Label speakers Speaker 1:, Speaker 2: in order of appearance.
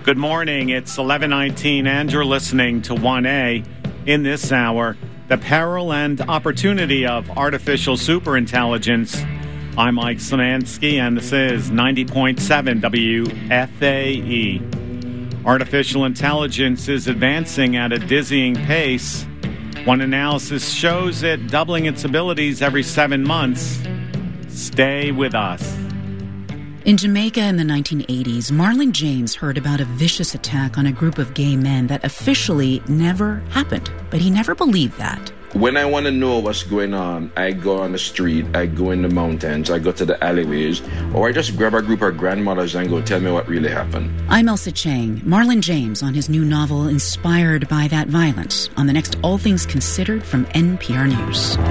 Speaker 1: Good morning. It's 11:19, and you're listening to 1A. In this hour, the peril and opportunity of artificial superintelligence. I'm Mike Szymanski, and this is 90.7 WFAE. Artificial intelligence is advancing at a dizzying pace. One analysis shows it doubling its abilities every 7 months. Stay with us.
Speaker 2: In Jamaica in the 1980s, Marlon James heard about a vicious attack on a group of gay men that officially never happened, but he never believed that.
Speaker 3: When I want to know what's going on, I go on the street, I go in the mountains, I go to the alleyways, or I just grab a group of grandmothers and go tell me what really happened.
Speaker 2: I'm Elsa Chang. Marlon James on his new novel, Inspired by That Violence, on the next All Things Considered from NPR News.